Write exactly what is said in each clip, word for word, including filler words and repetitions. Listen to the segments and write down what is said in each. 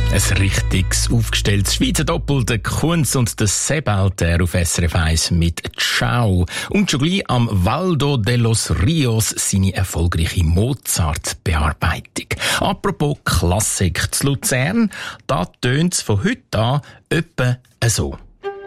Ein richtiges, aufgestelltes Schweizer Doppel, der Kunz und der Sebald auf S R F eins mit Ciao. Und schon gleich am Waldo de los Rios seine erfolgreiche Mozart-Bearbeitung. Apropos Klassik zu Luzern, da tönt es von heute an etwa so.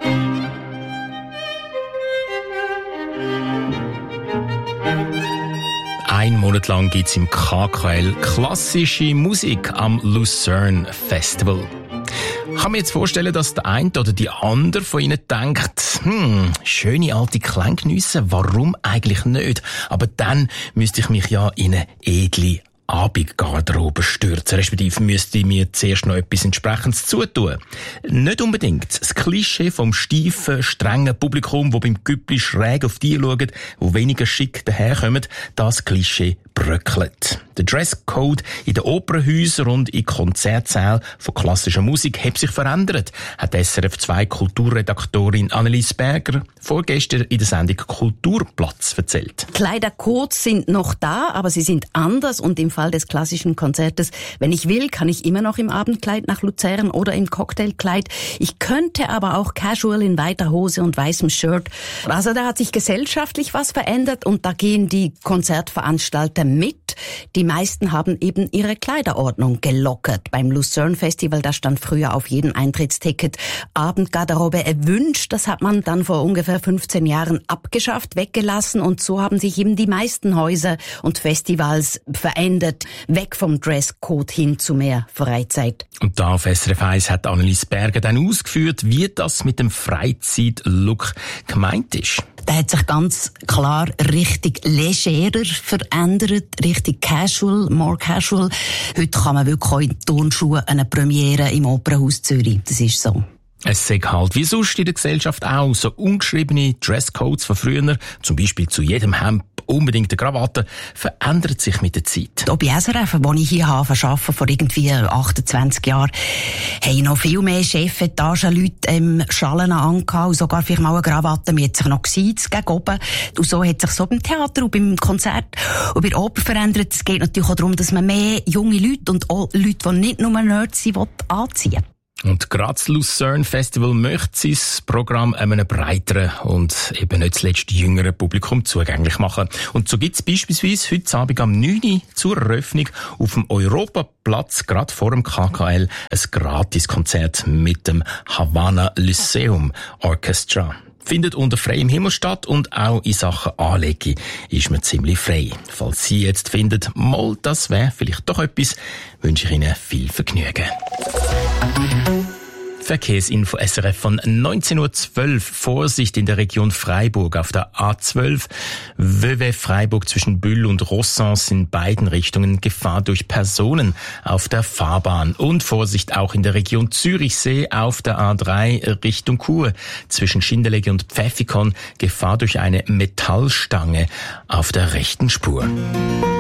Ein Monat lang gibt's im K K L klassische Musik am Lucerne Festival. Ich kann mir jetzt vorstellen, dass der eine oder die andere von Ihnen denkt, hm, schöne alte Klänge geniessen, warum eigentlich nicht? Aber dann müsste ich mich ja in eine edle Abendgarderobe stürzen, respektive müsste ich mir zuerst noch etwas Entsprechendes zutun. Nicht unbedingt. Das Klischee vom steifen, strengen Publikum, das beim Güppli schräg auf die schaut, die weniger schick daherkommen, das Klischee bröckelt. Der Dresscode in den Opernhäusern und in Konzertsälen von klassischer Musik hat sich verändert, hat S R F zwei Kulturredaktorin Annelies Berger vorgestern in der Sendung Kulturplatz erzählt. Kleidercodes sind noch da, aber sie sind anders und im Fall des klassischen Konzertes, wenn ich will, kann ich immer noch im Abendkleid nach Luzern oder im Cocktailkleid. Ich könnte aber auch casual in weiter Hose und weißem Shirt. Also da hat sich gesellschaftlich was verändert und da gehen die Konzertveranstalter mit. Die meisten haben eben ihre Kleiderordnung gelockert. Beim Lucerne Festival, da stand früher auf jedem Eintrittsticket Abendgarderobe erwünscht. Das hat man dann vor ungefähr fünfzehn Jahren abgeschafft, weggelassen und so haben sich eben die meisten Häuser und Festivals verändert. Weg vom Dresscode hin zu mehr Freizeit. Und da auf S R F eins hat Annelies Berger dann ausgeführt, wie das mit dem Freizeitlook gemeint ist. Der hat sich ganz klar richtig legerer verändert, richtig casual, more casual. Heute kann man wirklich auch in Turnschuhen eine Premiere im Opernhaus Zürich. Das ist so. Es sagt halt, wie sonst in der Gesellschaft auch, so ungeschriebene Dresscodes von früher, zum Beispiel zu jedem Hemd unbedingt eine Krawatte, verändert sich mit der Zeit. Hier bei S R F, wo ich hier habe, arbeite, vor irgendwie achtundzwanzig Jahren, haben noch viel mehr Chefetagenleute ähm, Schalen angehabt und sogar vielleicht mal eine Krawatte. Man hat sich noch gesiezt gegen oben. Und so hat sich so beim Theater und beim Konzert und bei der Oper verändert. Es geht natürlich auch darum, dass man mehr junge Leute und auch Leute, die nicht nur Nerds sind, anziehen. Und gerade das Lucerne Festival möchte sein Programm einem breiteren und eben nicht zuletzt jüngeren Publikum zugänglich machen. Und so gibt es beispielsweise heute Abend am neun Uhr zur Eröffnung auf dem Europaplatz, gerade vor dem K K L, ein Gratiskonzert mit dem Havana Lyceum Orchestra. Findet unter freiem Himmel statt und auch in Sachen Anlegen ist man ziemlich frei. Falls Sie jetzt finden, mal, das wäre vielleicht doch etwas, wünsche ich Ihnen viel Vergnügen. Verkehrsinfo S R F von neunzehn Uhr zwölf. Vorsicht in der Region Freiburg auf der A zwölf. Vevey Freiburg zwischen Bühl und Rossens in beiden Richtungen Gefahr durch Personen auf der Fahrbahn. Und Vorsicht auch in der Region Zürichsee auf der A drei Richtung Chur zwischen Schindellegi und Pfäffikon Gefahr durch eine Metallstange auf der rechten Spur.